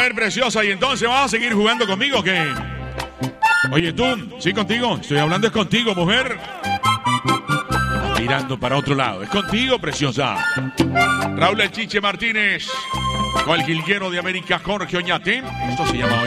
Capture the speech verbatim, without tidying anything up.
ver, preciosa, y entonces vas a seguir jugando conmigo, ¿qué? Oye, tú, sí, contigo. Estoy hablando es contigo, mujer. Mirando para otro lado. Es contigo, preciosa. Raúl El Chiche Martínez. Con el jilguero de América, Jorge Oñate. Esto se llama hoy.